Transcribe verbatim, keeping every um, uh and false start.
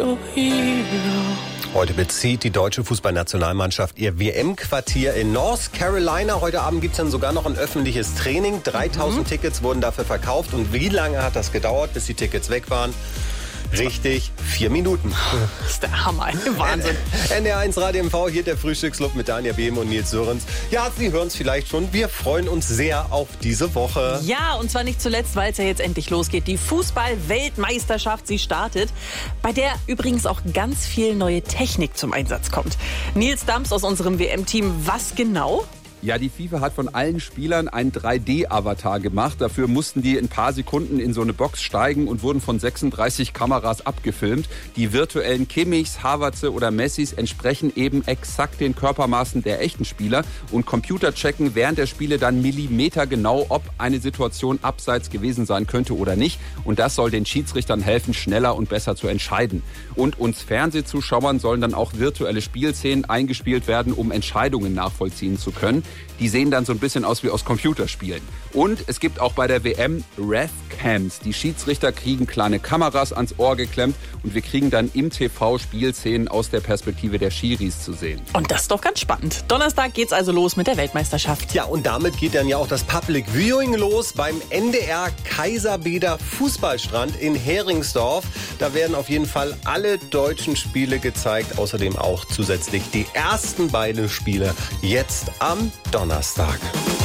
your hero. Heute bezieht die deutsche Fußballnationalmannschaft ihr W M-Quartier in North Carolina. Heute Abend gibt es dann sogar noch ein öffentliches Training. dreitausend mhm. Tickets wurden dafür verkauft. Und wie lange hat das gedauert, bis die Tickets weg waren? Richtig, vier Minuten. Das ist der Hammer, Wahnsinn. N D R eins Radio M V, hier der Frühstücksclub mit Daniel Behm und Nils Sörens. Ja, Sie hören es vielleicht schon, wir freuen uns sehr auf diese Woche. Ja, und zwar nicht zuletzt, weil es ja jetzt endlich losgeht. Die Fußball-Weltmeisterschaft, sie startet, bei der übrigens auch ganz viel neue Technik zum Einsatz kommt. Nils Dams aus unserem W M-Team, was genau? Ja, die FIFA hat von allen Spielern einen drei D Avatar gemacht. Dafür mussten die in ein paar Sekunden in so eine Box steigen und wurden von sechsunddreißig Kameras abgefilmt. Die virtuellen Kimmichs, Havertze oder Messis entsprechen eben exakt den Körpermaßen der echten Spieler. Und Computer checken während der Spiele dann millimetergenau, ob eine Situation abseits gewesen sein könnte oder nicht. Und das soll den Schiedsrichtern helfen, schneller und besser zu entscheiden. Und uns Fernsehzuschauern sollen dann auch virtuelle Spielszenen eingespielt werden, um Entscheidungen nachvollziehen zu können. Die sehen dann so ein bisschen aus wie aus Computerspielen. Und es gibt auch bei der W M Ref-Cams. Die Schiedsrichter kriegen kleine Kameras ans Ohr geklemmt und wir kriegen dann im T V Spielszenen aus der Perspektive der Schiris zu sehen. Und das ist doch ganz spannend. Donnerstag geht's also los mit der Weltmeisterschaft. Ja, und damit geht dann ja auch das Public Viewing los beim N D R Kaiserbeder Fußballstrand in Heringsdorf. Da werden auf jeden Fall alle deutschen Spiele gezeigt. Außerdem auch zusätzlich die ersten beiden Spiele jetzt am Donnerstag.